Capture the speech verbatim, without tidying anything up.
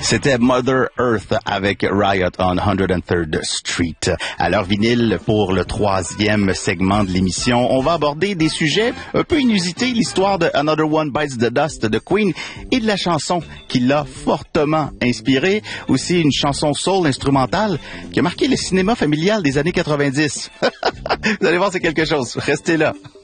C'était Mother Earth avec Riot on one hundred third Street. À l'heure vinyle, pour le troisième segment de l'émission, on va aborder des sujets un peu inusités, l'histoire de Another One Bites the Dust de Queen et de la chanson qui l'a fortement inspiré. Aussi une chanson soul instrumentale qui a marqué le cinéma familial des années quatre-vingt-dix. Vous allez voir, c'est quelque chose. Restez là.